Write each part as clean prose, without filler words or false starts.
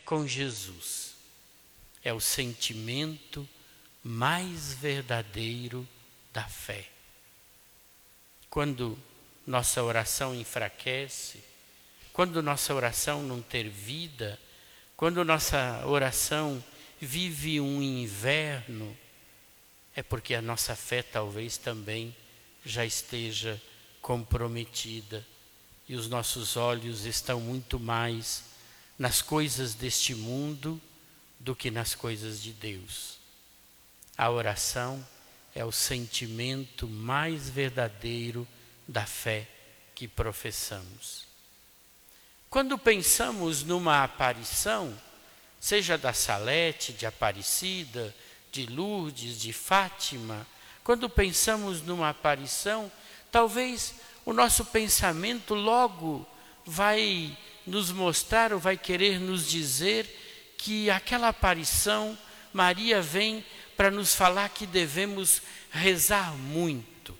com Jesus. É o sentimento mais verdadeiro da fé. Quando nossa oração enfraquece, quando nossa oração não ter vida, quando nossa oração vive um inverno, é porque a nossa fé talvez também já esteja comprometida e os nossos olhos estão muito mais nas coisas deste mundo do que nas coisas de Deus. A oração é o sentimento mais verdadeiro da fé que professamos. Quando pensamos numa aparição, seja da Salete, de Aparecida, de Lourdes, de Fátima, quando pensamos numa aparição, talvez o nosso pensamento logo vai nos mostrar ou vai querer nos dizer que aquela aparição, Maria vem para nos falar que devemos rezar muito.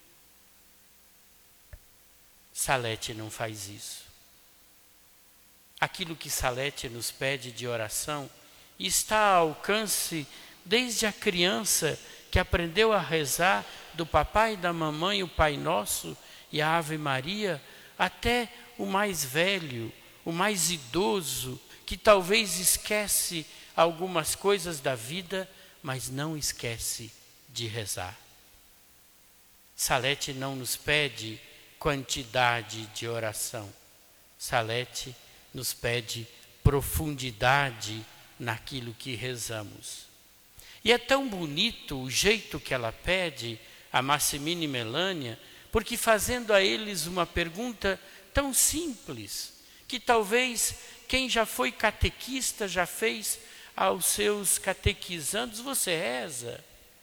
Salete não faz isso. Aquilo que Salete nos pede de oração está ao alcance desde a criança que aprendeu a rezar do papai e da mamãe, o Pai Nosso e a Ave Maria, até o mais velho, o mais idoso, que talvez esquece algumas coisas da vida, mas não esquece de rezar. Salete não nos pede quantidade de oração. Salete nos pede profundidade naquilo que rezamos. E é tão bonito o jeito que ela pede a Massimina e Melânia, porque fazendo a eles uma pergunta tão simples, que talvez quem já foi catequista já fez aos seus catequizandos: você reza?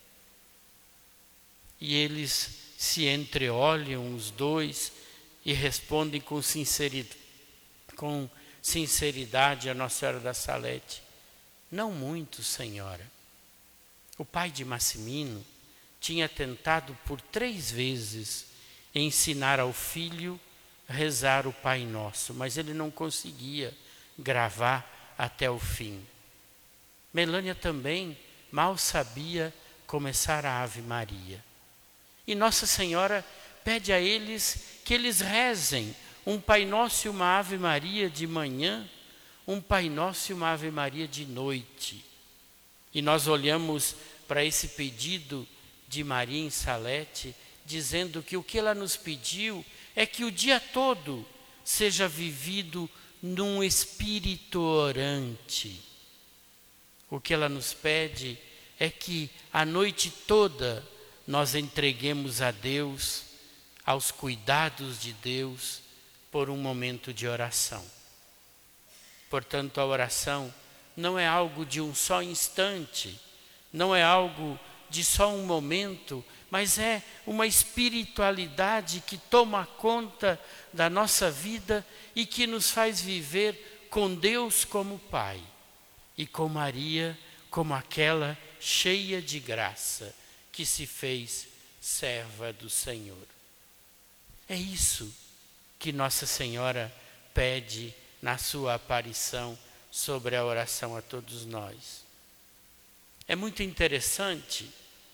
E eles se entreolham os dois e respondem com sinceridade a Nossa Senhora da Salete: não muito, Senhora. O pai de Massimino tinha tentado por 3 vezes ensinar ao filho a rezar o Pai Nosso, mas ele não conseguia gravar até o fim. Melânia também mal sabia começar a Ave Maria. E Nossa Senhora pede a eles que eles rezem um Pai Nosso e uma Ave Maria de manhã, um Pai Nosso e uma Ave Maria de noite. E nós olhamos para esse pedido de Maria em Salete, dizendo que o que ela nos pediu é que o dia todo seja vivido num espírito orante. O que ela nos pede é que a noite toda nós entreguemos a Deus, aos cuidados de Deus, por um momento de oração. Portanto, a oração não é algo de um só instante, não é algo de só um momento, mas é uma espiritualidade que toma conta da nossa vida e que nos faz viver com Deus como Pai e com Maria como aquela cheia de graça que se fez serva do Senhor. É isso que Nossa Senhora pede na sua aparição sobre a oração a todos nós. É muito interessante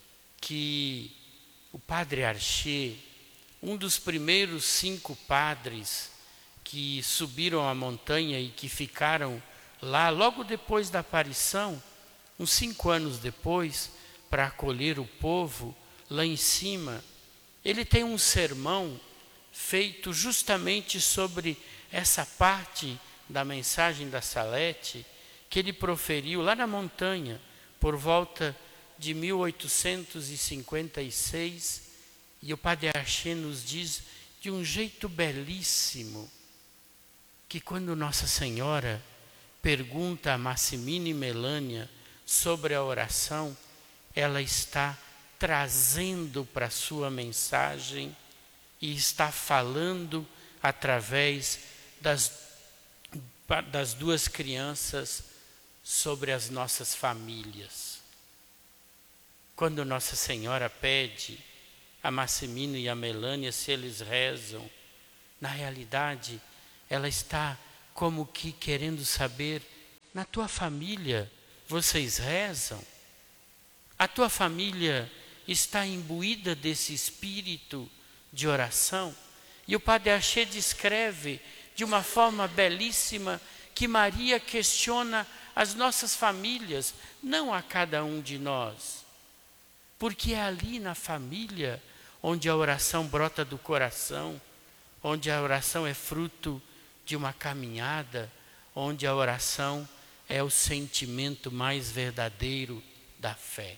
que o padre Archer, um dos primeiros 5 padres que subiram a montanha e que ficaram lá logo depois da aparição, uns 5 anos depois, para acolher o povo lá em cima, ele tem um sermão feito justamente sobre essa parte da mensagem da Salete que ele proferiu lá na montanha por volta de 1856, e o padre Archer nos diz de um jeito belíssimo que quando Nossa Senhora pergunta a Massimina e Melânia sobre a oração, ela está trazendo para a sua mensagem e está falando através das 2 crianças sobre as nossas famílias. Quando Nossa Senhora pede a Massimino e a Melânia se eles rezam, na realidade ela está como que querendo saber Na tua família, vocês rezam? A tua família está imbuída desse espírito de oração? E o Padre Axé descreve de uma forma belíssima que Maria questiona as nossas famílias, não a cada um de nós. Porque é ali na família onde a oração brota do coração, onde a oração é fruto de uma caminhada, onde a oração é o sentimento mais verdadeiro da fé.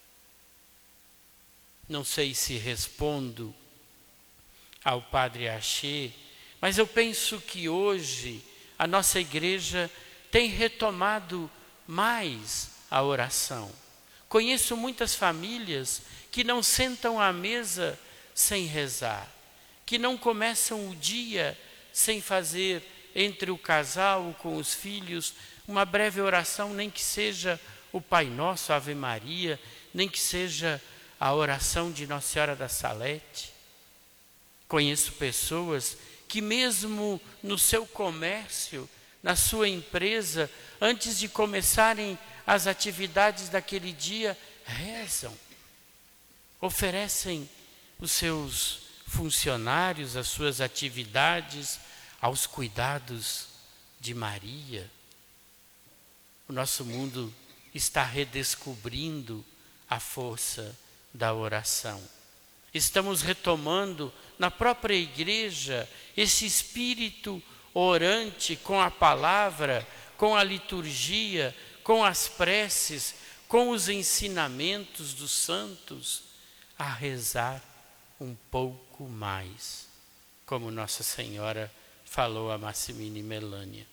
Não sei se respondo ao Padre Axé, mas eu penso que hoje a nossa igreja tem retomado mais a oração. Conheço muitas famílias que não sentam à mesa sem rezar, que não começam o dia sem fazer entre o casal, com os filhos, uma breve oração, nem que seja o Pai Nosso, a Ave Maria, nem que seja a oração de Nossa Senhora da Salete. Conheço pessoas que mesmo no seu comércio, na sua empresa, antes de começarem as atividades daquele dia, rezam, oferecem os seus funcionários, as suas atividades, aos cuidados de Maria. O nosso mundo está redescobrindo a força da oração. Estamos retomando na própria igreja esse espírito orante com a palavra, com a liturgia, com as preces, com os ensinamentos dos santos, a rezar um pouco mais, como Nossa Senhora falou a Massimina e Melânia.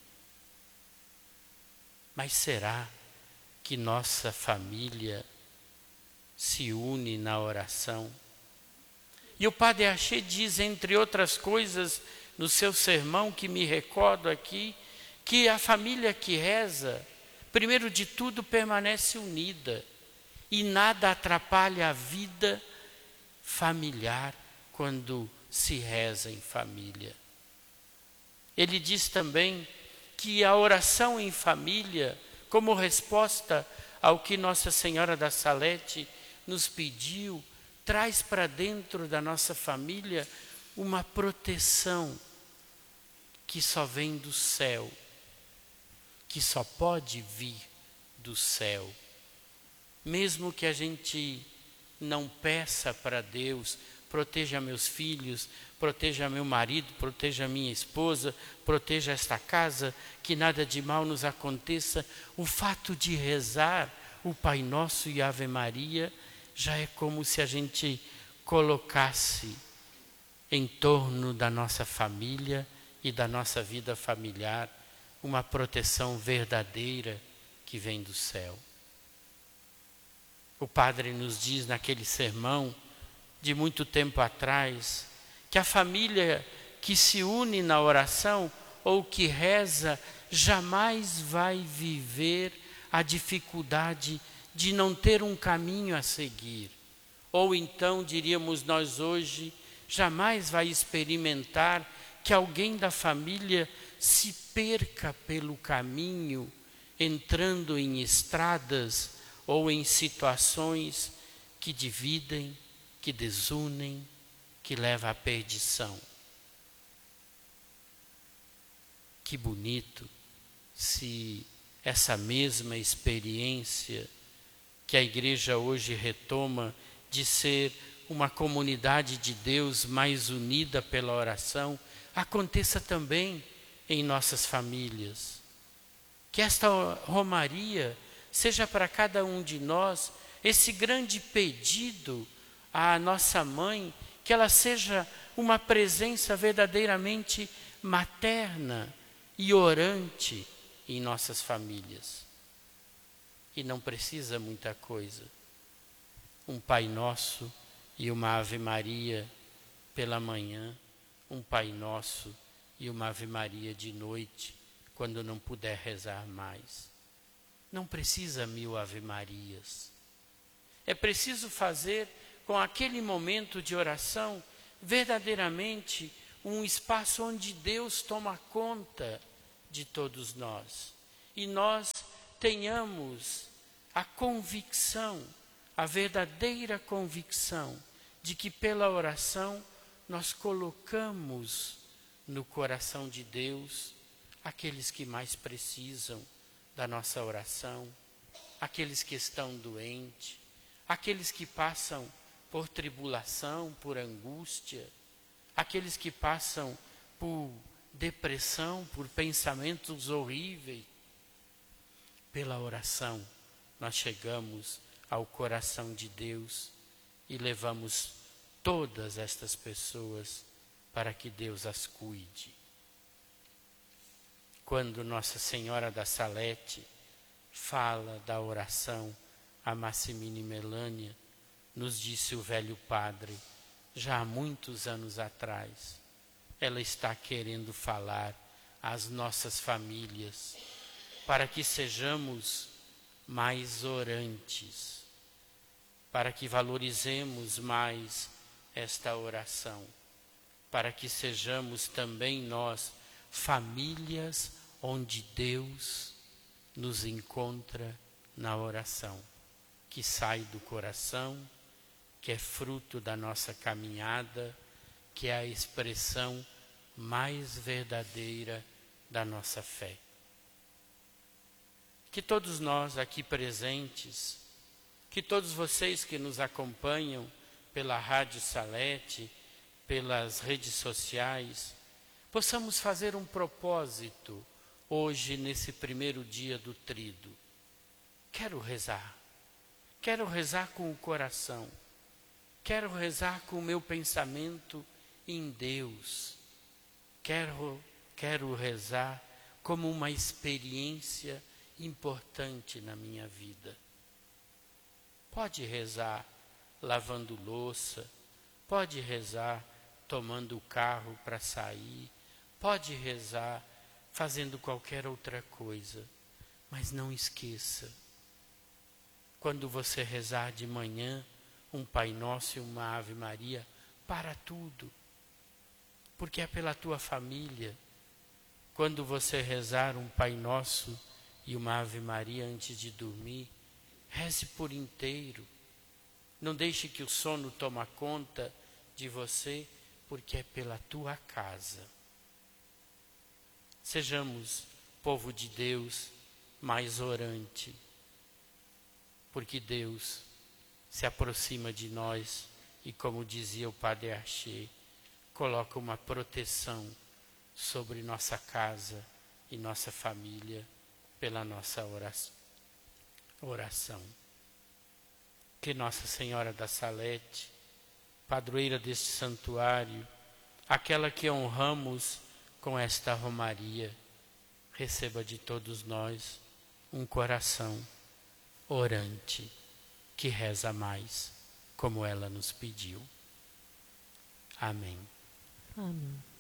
Mas será que nossa família se une na oração? E o Padre Axé diz, entre outras coisas, no seu sermão, que me recordo aqui, que a família que reza, primeiro de tudo, permanece unida e nada atrapalha a vida familiar quando se reza em família. Ele diz também que a oração em família, como resposta ao que Nossa Senhora da Salete nos pediu, traz para dentro da nossa família uma proteção que só vem do céu, que só pode vir do céu. Mesmo que a gente não peça para Deus, proteja meus filhos, proteja meu marido, proteja minha esposa, proteja esta casa, que nada de mal nos aconteça, o fato de rezar o Pai Nosso e a Ave Maria já é como se a gente colocasse em torno da nossa família e da nossa vida familiar uma proteção verdadeira que vem do céu. O padre nos diz naquele sermão de muito tempo atrás que a família que se une na oração ou que reza jamais vai viver a dificuldade de não ter um caminho a seguir. Ou então, diríamos nós hoje, jamais vai experimentar que alguém da família se perca pelo caminho, entrando em estradas ou em situações que dividem, que desunem, que levam à perdição. Que bonito se essa mesma experiência que a igreja hoje retoma de ser uma comunidade de Deus mais unida pela oração, aconteça também em nossas famílias. Que esta romaria seja para cada um de nós esse grande pedido à nossa mãe, que ela seja uma presença verdadeiramente materna e orante em nossas famílias. E não precisa muita coisa. Um Pai Nosso e uma Ave Maria pela manhã, um Pai Nosso e uma Ave Maria de noite, quando não puder rezar mais. Não precisa 1000 Ave Marias. É preciso fazer com aquele momento de oração verdadeiramente um espaço onde Deus toma conta de todos nós. E nós tenhamos a convicção, a verdadeira convicção de que pela oração nós colocamos no coração de Deus aqueles que mais precisam da nossa oração, aqueles que estão doentes, aqueles que passam por tribulação, por angústia, aqueles que passam por depressão, por pensamentos horríveis. Pela oração, nós chegamos ao coração de Deus e levamos todas estas pessoas para que Deus as cuide. Quando Nossa Senhora da Salete fala da oração a Massimina e Melânia, nos disse o velho padre, já há muitos anos atrás, ela está querendo falar às nossas famílias, para que sejamos mais orantes, para que valorizemos mais esta oração, para que sejamos também nós famílias onde Deus nos encontra na oração, que sai do coração, que é fruto da nossa caminhada, que é a expressão mais verdadeira da nossa fé. Que todos nós aqui presentes, que todos vocês que nos acompanham pela Rádio Salete, pelas redes sociais, possamos fazer um propósito hoje, nesse primeiro dia do Tríduo. Quero rezar com o coração, quero rezar com o meu pensamento em Deus, quero rezar como uma experiência importante na minha vida. Pode rezar lavando louça, pode rezar tomando o carro para sair, pode rezar fazendo qualquer outra coisa, mas não esqueça, quando você rezar de manhã um Pai Nosso e uma Ave Maria, para tudo, porque é pela tua família. Quando você rezar um Pai Nosso e uma Ave Maria antes de dormir, reze por inteiro. Não deixe que o sono tome conta de você, porque é pela tua casa. Sejamos, povo de Deus, mais orante, porque Deus se aproxima de nós e, como dizia o Padre Archê, coloca uma proteção sobre nossa casa e nossa família pela nossa oração. Que Nossa Senhora da Salete, padroeira deste santuário, aquela que honramos com esta romaria, receba de todos nós um coração orante, que reza mais, como ela nos pediu. Amém. Amém.